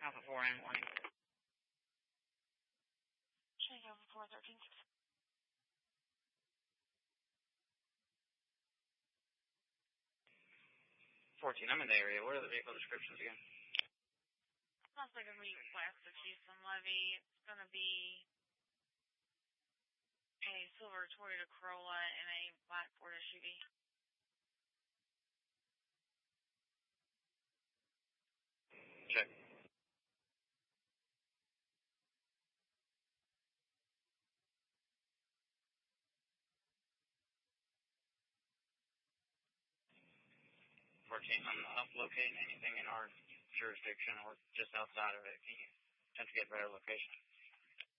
Alpha 4N1. Check Alpha 413. 14, I'm in the area. What are the vehicle descriptions again? Sounds like a meet west of Houston Levy. It's going to be a silver Toyota Corolla and a black Ford SUV. Check. I'm not locating anything in our jurisdiction or just outside of it. Can you attempt to get a better location?